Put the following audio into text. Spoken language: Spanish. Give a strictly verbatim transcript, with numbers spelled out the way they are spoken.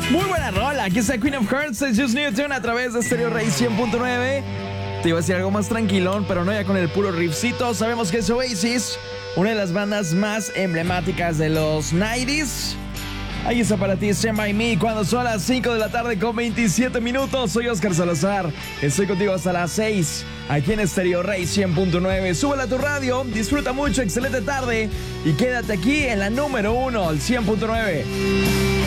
Muy buena rola, aquí está Queen of Hearts de Just Newton a través de Stereo Rey cien punto nueve. Te iba a decir algo más tranquilón, pero no ya con el puro riffcito. Sabemos que es Oasis, una de las bandas más emblemáticas de los noventas. Ahí está para ti, Stand By Me, cuando son las cinco de la tarde con veintisiete minutos. Soy Oscar Salazar, estoy contigo hasta las seis, aquí en Stereo Rey cien punto nueve. Súbela a tu radio, disfruta mucho, excelente tarde y quédate aquí en la número uno, al cien punto nueve.